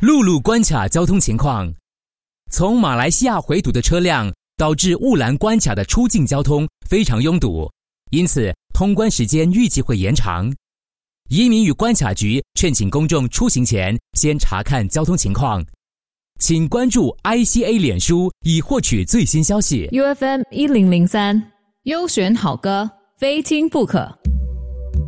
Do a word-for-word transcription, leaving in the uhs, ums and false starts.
陆路关卡交通情况。从马来西亚回堵的车辆导致雾兰关卡的出境交通非常拥堵，因此通关时间预计会延长。移民与关卡局劝请公众出行前先查看交通情况。请关注 I C A 脸书以获取最新消息。 U F M 一零零三优选好歌，非听不可。